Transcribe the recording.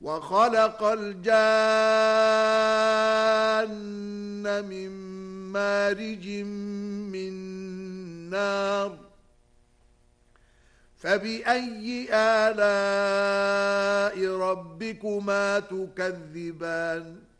وخلق الجان من مارج من نار فبأي آلاء ربكما تكذبان